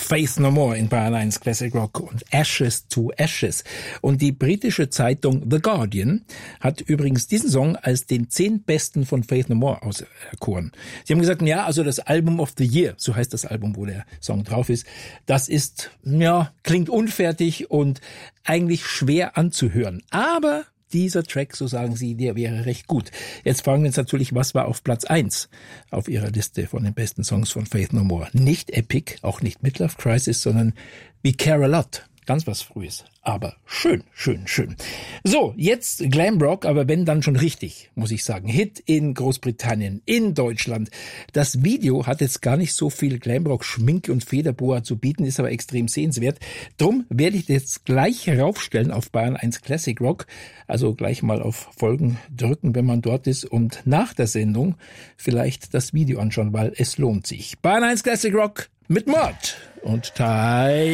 Faith No More in Bayern 1 Classic Rock und Ashes to Ashes. Und die britische Zeitung The Guardian hat übrigens diesen Song als den 10 besten von Faith No More auserkoren. Sie haben gesagt, ja, also das Album of the Year, so heißt das Album, wo der Song drauf ist, das ist, ja, klingt unfertig und eigentlich schwer anzuhören. Aber dieser Track, so sagen sie, der wäre recht gut. Jetzt fragen wir uns natürlich, was war auf Platz 1 auf ihrer Liste von den besten Songs von Faith No More? Nicht Epic, auch nicht Midlife Crisis, sondern We Care a Lot. Ganz was Frühes. Aber schön, schön, schön. So, jetzt Glamrock, aber wenn dann schon richtig, muss ich sagen. Hit in Großbritannien, in Deutschland. Das Video hat jetzt gar nicht so viel Glamrock, Schminke und Federboa zu bieten, ist aber extrem sehenswert. Drum werde ich jetzt gleich raufstellen auf Bayern 1 Classic Rock. Also gleich mal auf Folgen drücken, wenn man dort ist und nach der Sendung vielleicht das Video anschauen, weil es lohnt sich. Bayern 1 Classic Rock mit Mord und Teil